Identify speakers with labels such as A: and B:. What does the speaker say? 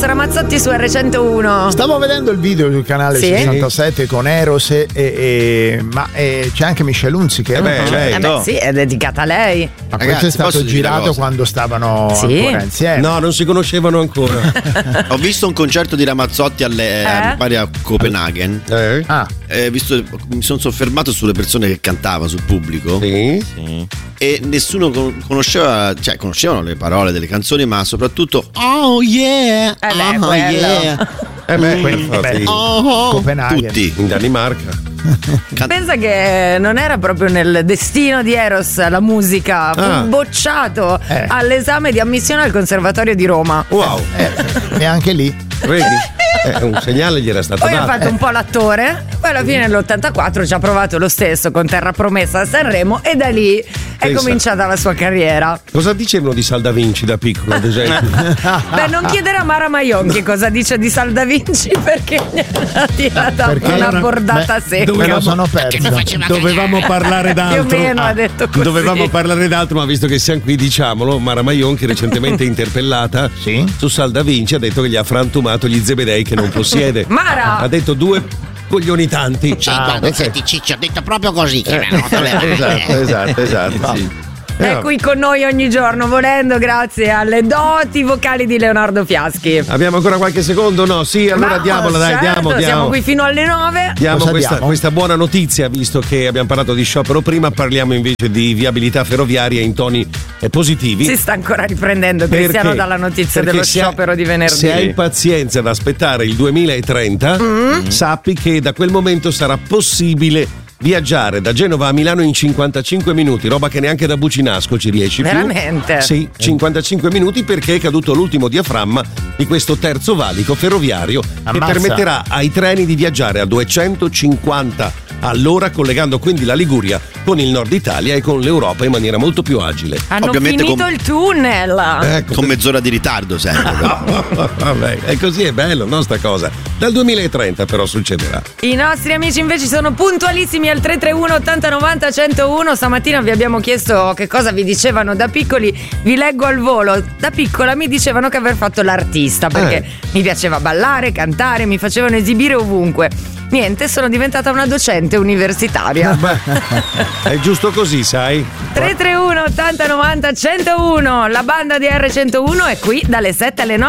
A: Eros Ramazzotti su R101.
B: Stavo vedendo il video sul canale 67 con Eros ma c'è anche Michelle Hunziker.
A: Sì, è dedicata a lei.
B: Ma questo è stato girato quando stavano ancora insieme.
C: No, non si conoscevano ancora.
D: Ho visto un concerto di Ramazzotti a Copenaghen. Mi sono soffermato sulle persone che cantavano, sul pubblico.
C: Sì.
D: E nessuno conosceva, cioè conoscevano le parole delle canzoni, ma soprattutto oh yeah,
B: Copenaghen,
D: tutti
C: in Danimarca.
A: Pensa che non era proprio nel destino di Eros la musica, fu bocciato all'esame di ammissione al Conservatorio di Roma.
C: Wow.
B: E anche lì
C: vedi? Un segnale gli era stato
A: poi
C: dato.
A: Ha fatto un po' l'attore, poi alla fine nell'84 ci ha provato lo stesso con Terra Promessa a Sanremo e da lì è cominciata la sua carriera.
C: Cosa dicevano di Sal Da Vinci da piccolo, ad esempio?
A: Beh, non chiedere a Mara Maionchi cosa dice di Sal Da Vinci perché ha tirato una bordata secca.
B: Me lo sono perso.
C: Dovevamo parlare d'altro.
A: Più o meno ha detto così.
C: Dovevamo parlare d'altro, ma visto che siamo qui, diciamolo, Mara Maionchi, recentemente interpellata su Sal Da Vinci, ha detto che gli ha frantumato gli zebedei che non possiede.
A: Mara!
C: Ha detto 2 coglioni tanti.
E: Senti Ciccio, ho detto proprio così che
C: esatto. Sì.
A: È qui con noi ogni giorno, volendo, grazie alle doti vocali di Leonardo Fiaschi.
C: Abbiamo ancora qualche secondo? No, sì, allora diamola, dai, diamo.
A: Siamo qui fino alle 9.
C: Diamo questa buona notizia, visto che abbiamo parlato di sciopero prima, parliamo invece di viabilità ferroviaria in toni positivi.
A: Si sta ancora riprendendo Cristiano dalla notizia dello sciopero di venerdì.
C: Se hai pazienza ad aspettare il 2030, sappi che da quel momento sarà possibile viaggiare da Genova a Milano in 55 minuti, roba che neanche da Bucinasco ci riesci più.
A: Veramente?
C: Sì, 55 minuti perché è caduto l'ultimo diaframma di questo terzo valico ferroviario che permetterà ai treni di viaggiare a 250 all'ora, collegando quindi la Liguria con il nord Italia e con l'Europa in maniera molto più agile.
A: Hanno
D: ovviamente
A: finito il tunnel.
D: Con mezz'ora di ritardo sempre.
C: Vabbè, e così è bello, no, sta cosa. Dal 2030 però succederà.
A: I nostri amici invece sono puntualissimi al 331 80 90 101. Stamattina vi abbiamo chiesto che cosa vi dicevano da piccoli. Vi leggo al volo. Da piccola mi dicevano che aver fatto l'artista perché mi piaceva ballare, cantare, mi facevano esibire ovunque. Niente, sono diventata una docente universitaria.
C: È giusto così, sai?
A: 331 80 90 101. La banda di R101 è qui dalle 7 alle 9.